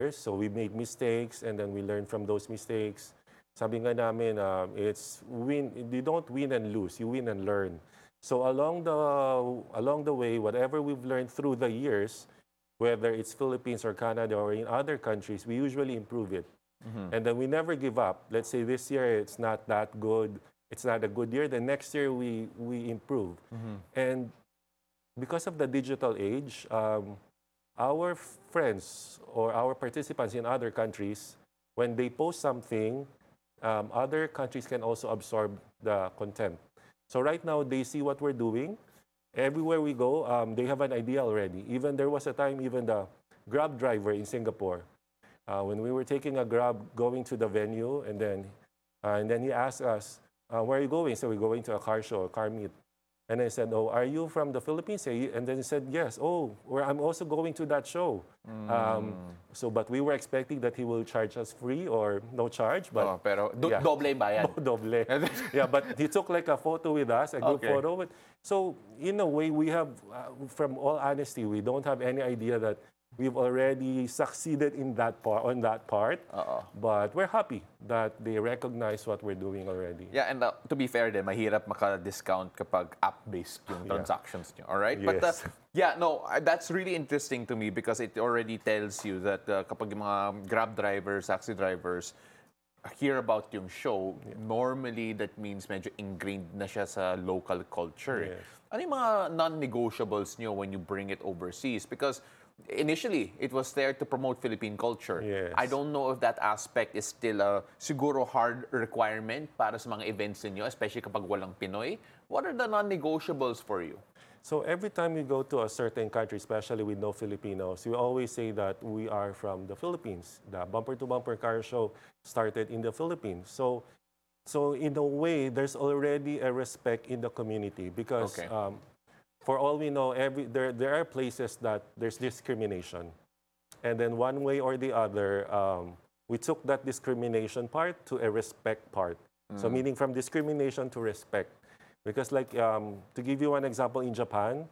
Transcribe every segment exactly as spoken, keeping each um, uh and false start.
So we made mistakes and then we learn from those mistakes. Sabi nga namin, um, it's win. You don't win and lose. You win and learn. So along the along the way, whatever we've learned through the years, whether it's Philippines or Canada or in other countries, we usually improve it. Mm-hmm. And then we never give up. Let's say this year it's not that good. It's not a good year. The next year we we improve. Mm-hmm. And because of the digital age, um, our friends or our participants in other countries, when they post something, um, other countries can also absorb the content. So right now, they see what we're doing. Everywhere we go, um, they have an idea already. Even there was a time, even the Grab driver in Singapore, uh, when we were taking a Grab going to the venue, and then, uh, and then he asked us, uh, where are you going? So we're going to a car show, a car meet. And I said, oh, are you from the Philippines? And then he said, yes. Oh, well, I'm also going to that show. Mm. Um, so, but we were expecting that he will charge us free or no charge. But oh, pero do- yeah. doble bayad. Doble. Yeah, but he took like a photo with us, a group okay. photo. But, so, in a way, we have, uh, from all honesty, we don't have any idea that we've already succeeded in that part, on that part. Uh-oh. But we're happy that they recognize what we're doing already. Yeah, and uh, to be fair din, mahirap maka-discount kapag app-based yung transactions yeah. nyo. All right? Yes. But uh, yeah, no, that's really interesting to me because it already tells you that uh, kapag yung mga Grab drivers, taxi drivers hear about yung show, yeah. normally that means medyo ingrained na siya sa local culture. Yes. Ano yung mga non-negotiables nyo when you bring it overseas? Because initially, it was there to promote Philippine culture. Yes. I don't know if that aspect is still a siguro hard requirement para sa mga events ninyo, especially kapag walang Pinoy. What are the non-negotiables for you? So every time we go to a certain country, especially with no Filipinos, we always say that we are from the Philippines. The Bumper to Bumper Car Show started in the Philippines. So, so in a way, there's already a respect in the community because okay. um, for all we know, every there there are places that there's discrimination, and then one way or the other, um, we took that discrimination part to a respect part. Mm. So meaning from discrimination to respect, because like um, to give you one example, in Japan,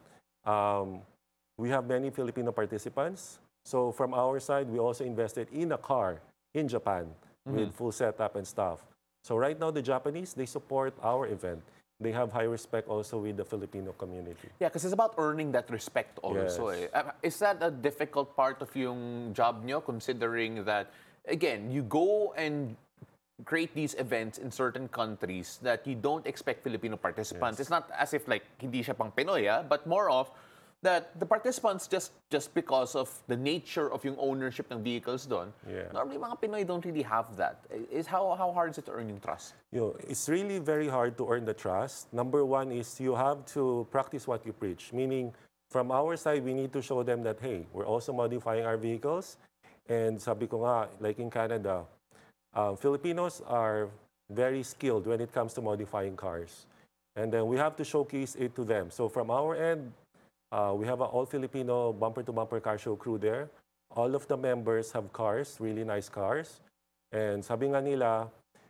um, we have many Filipino participants. So from our side, we also invested in a car in Japan mm-hmm. with full setup and stuff. So right now, the Japanese they support our event. They have high respect also with the Filipino community. Yeah, because it's about earning that respect also. Yes. Eh. Is that a difficult part of yung job nyo, considering that, again, you go and create these events in certain countries that you don't expect Filipino participants. Yes. It's not as if like hindi siya pang Pinoy, ah, but more of that the participants just just because of the nature of yung ownership ng vehicles doon. Yeah. Normally, mga Pinoy don't really have that. Is how how hard is it to earn yung trust? You know, it's really very hard to earn the trust. Number one is you have to practice what you preach. Meaning, from our side, we need to show them that, hey, we're also modifying our vehicles. And sabi ko nga, like in Canada, um, Filipinos are very skilled when it comes to modifying cars. And then we have to showcase it to them. So from our end, uh, we have an all-Filipino bumper-to-bumper car show crew there. All of the members have cars, really nice cars. And sabi nga nila,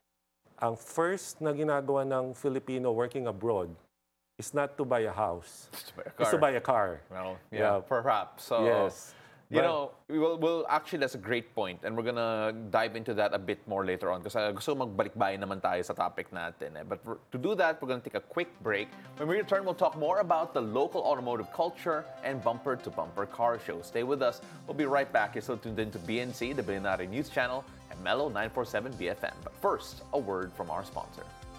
ang first na ginagawa ng Filipino working abroad is not to buy a house. It's to buy a car. It's to buy a car. Well, yeah, yeah. perhaps. So, yes. You but, know, we will, we'll actually, that's a great point, and we're gonna dive into that a bit more later on because uh, gusto magbalik-bayan naman tayo sa topic natin. Eh. But for, to do that, we're gonna take a quick break. When we return, we'll talk more about the local automotive culture and bumper-to-bumper car shows. Stay with us. We'll be right back. You're still tuned into B N C, the Billionaire News Channel, and Mellow nine forty-seven B F M. But first, a word from our sponsor.